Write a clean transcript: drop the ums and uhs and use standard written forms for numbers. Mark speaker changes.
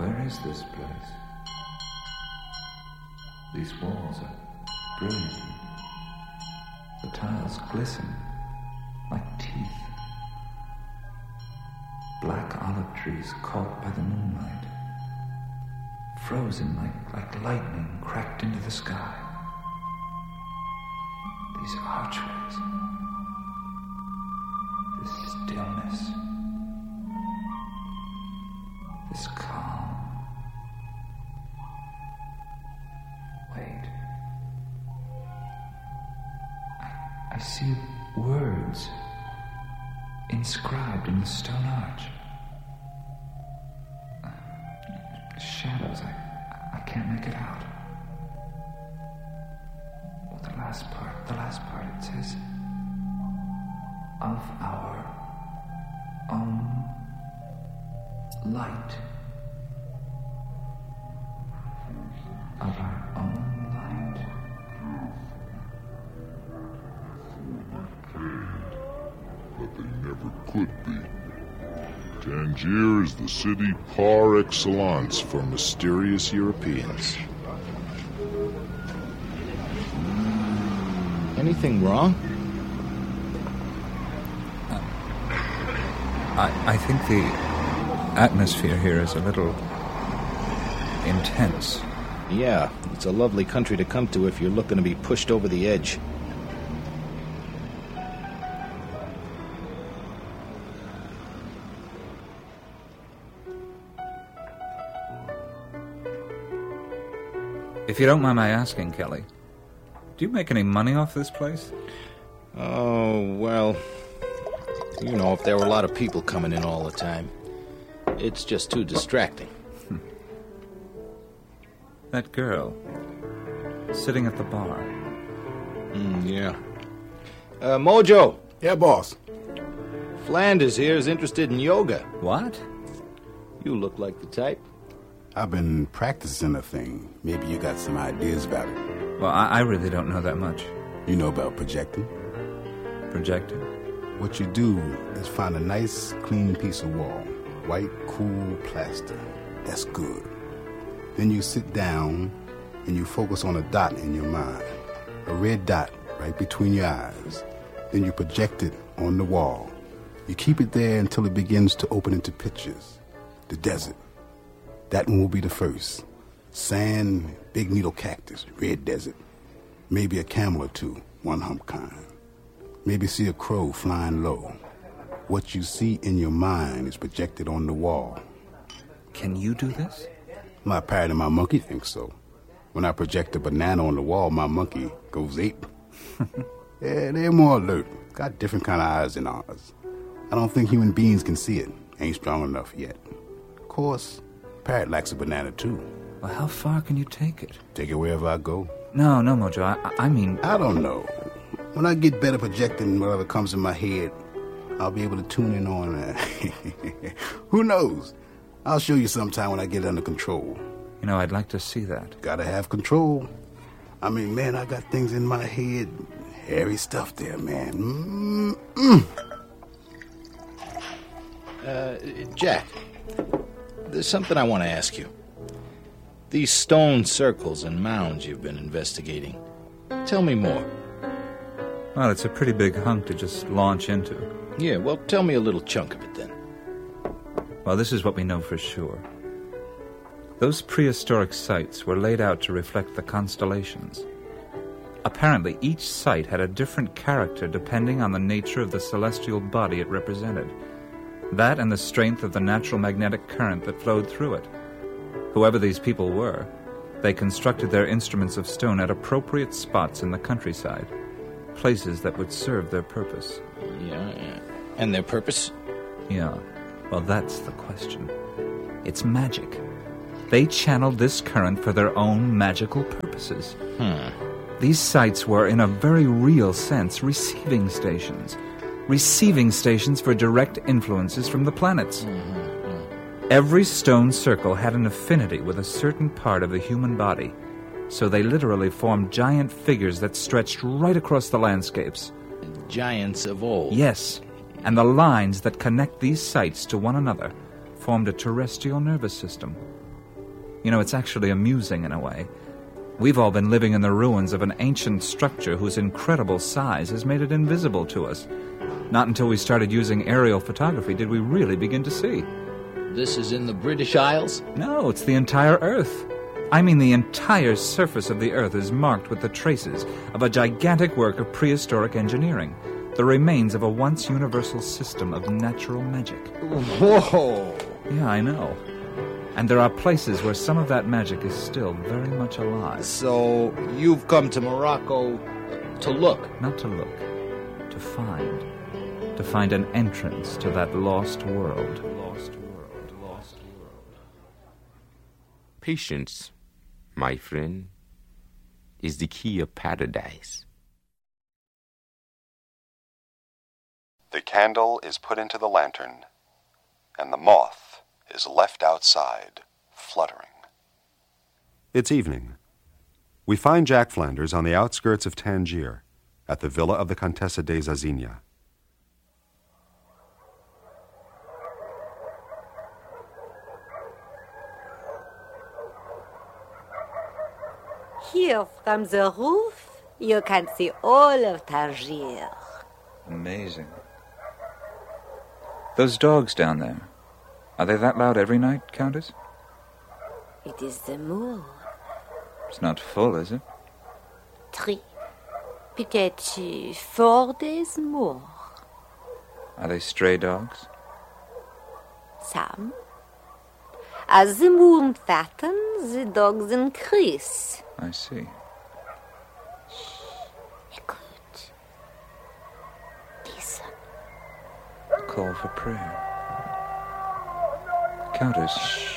Speaker 1: Where is this place? These walls are brilliant. The tiles glisten like teeth. Black olive trees caught by the moonlight. Frozen like lightning cracked into the sky. These archways. This stillness. This calm. Wait. I see words inscribed in the stone arch. Shadows, I can't make it out. Well, the last part, it says, of our own light. Of our own light.
Speaker 2: But they never could be. Tangier is the city par excellence for mysterious Europeans.
Speaker 3: Anything wrong?
Speaker 1: I think the atmosphere here is a little intense.
Speaker 3: Yeah, it's a lovely country to come to if you're looking to be pushed over the edge.
Speaker 1: If you don't mind my asking, Kelly, do you make any money off this place?
Speaker 3: Oh, well, you know, if there were a lot of people coming in all the time, it's just too distracting.
Speaker 1: That girl, sitting at the bar.
Speaker 3: Yeah. Mojo!
Speaker 4: Yeah, boss.
Speaker 3: Flanders here is interested in yoga.
Speaker 1: What?
Speaker 3: You look like the type.
Speaker 4: I've been practicing a thing. Maybe you got some ideas about it.
Speaker 1: Well, I really don't know that much.
Speaker 4: You know about projecting?
Speaker 1: Projecting?
Speaker 4: What you do is find a nice, clean piece of wall. White, cool plaster. That's good. Then you sit down and you focus on a dot in your mind. A red dot right between your eyes. Then you project it on the wall. You keep it there until it begins to open into pictures. The desert. That one will be the first. Sand, big needle cactus, red desert. Maybe a camel or two, one hump kind. Maybe see a crow flying low. What you see in your mind is projected on the wall.
Speaker 1: Can you do this?
Speaker 4: My parrot and my monkey think so. When I project a banana on the wall, my monkey goes ape. Yeah, they're more alert. Got different kind of eyes than ours. I don't think human beings can see it. Ain't strong enough yet. Of course, parrot likes a banana too.
Speaker 1: Well, how far can you take it?
Speaker 4: Take it wherever I go.
Speaker 1: No, Mojo, I mean...
Speaker 4: I don't know. When I get better projecting whatever comes in my head, I'll be able to tune in on... Who knows? I'll show you sometime when I get it under control.
Speaker 1: You know, I'd like to see that.
Speaker 4: Gotta have control. I mean, man, I got things in my head. Hairy stuff there, man.
Speaker 3: Jack, there's something I want to ask you. These stone circles and mounds you've been investigating. Tell me more.
Speaker 1: Well, it's a pretty big hunk to just launch into.
Speaker 3: Yeah, well, tell me a little chunk of it then.
Speaker 1: Well, this is what we know for sure. Those prehistoric sites were laid out to reflect the constellations. Apparently, each site had a different character depending on the nature of the celestial body it represented. That and the strength of the natural magnetic current that flowed through it. Whoever these people were, they constructed their instruments of stone at appropriate spots in the countryside, places that would serve their purpose.
Speaker 3: Yeah. And their purpose?
Speaker 1: Yeah. Well, that's the question. It's magic. They channeled this current for their own magical purposes. These sites were, in a very real sense, receiving stations. Receiving stations for direct influences from the planets. Every stone circle had an affinity with a certain part of the human body, so they literally formed giant figures that stretched right across the landscapes.
Speaker 3: Giants of old.
Speaker 1: Yes, and the lines that connect these sites to one another formed a terrestrial nervous system. You know, it's actually amusing in a way. We've all been living in the ruins of an ancient structure whose incredible size has made it invisible to us. Not until we started using aerial photography did we really begin to see.
Speaker 3: This is in the British Isles?
Speaker 1: No, it's the entire Earth. I mean, the entire surface of the Earth is marked with the traces of a gigantic work of prehistoric engineering, the remains of a once universal system of natural magic.
Speaker 3: Whoa!
Speaker 1: Yeah, I know. And there are places where some of that magic is still very much alive.
Speaker 3: So, you've come to Morocco to look?
Speaker 1: Not to look, to find. To find an entrance to that lost world. Lost world, lost world.
Speaker 5: Patience, my friend, is the key of paradise.
Speaker 6: The candle is put into the lantern, and the moth is left outside, fluttering.
Speaker 7: It's evening. We find Jack Flanders on the outskirts of Tangier, at the villa of the Contessa de Zazinia.
Speaker 8: Here from the roof, you can see all of Tangier.
Speaker 1: Amazing. Those dogs down there, are they that loud every night, Countess?
Speaker 8: It is the moon.
Speaker 1: It's not full, is it?
Speaker 8: 3, peut-être 4 days more.
Speaker 1: Are they stray dogs?
Speaker 8: Some. As the moon fattens, the dogs increase.
Speaker 1: I see.
Speaker 8: Écoute. Listen.
Speaker 1: A call for prayer. Countess,